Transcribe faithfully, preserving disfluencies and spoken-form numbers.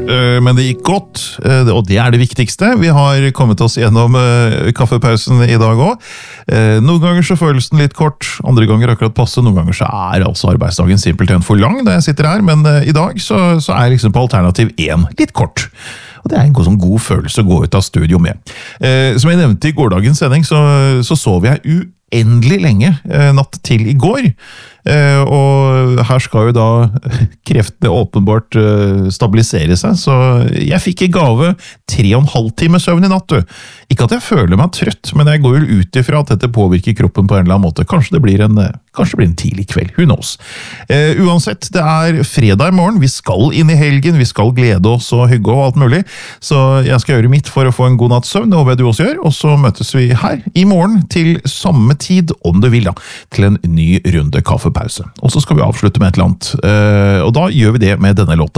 eh, men det gikk godt, eh, og det er det viktigste. Vi har kommet oss gjennom eh, kaffepausen i dag også. Eh, noen ganger så føles den litt kort, andre ganger akkurat passe, noen ganger så er altså arbeidsdagen simpelthen for lang da jeg sitter her, men eh, i dag så, så er liksom på alternativ én litt kort. Og det er en god, sånn god følelse å gå ut av studio med. Eh, som jeg nevnte i gårdagens sending, så, så sov jeg uendelig lenge eh, natt til i går. Eh, og her skal jo da kreftene åpenbart eh, stabilisere seg, så jeg fikk i gave tre og en halv time søvn i natt, du. Ikke at jeg føler meg trøtt, men jeg går jo ut ifra at dette påvirker kroppen på en eller annen måte. Kanskje det blir en, kanskje det blir en tidlig kveld, who knows. Eh, uansett, det er fredag i morgen, vi skal inn i helgen, vi skal glede oss og hygge og alt mulig, så jeg skal gjøre mitt for å få en god natts søvn, det håper jeg du også gjør, og så møtes vi her i morgen til samme tid, om du vil da, til en ny runde kaffepause. Og så skal vi avslutte med et eller annet, eh, og da gjør vi det med denne låta.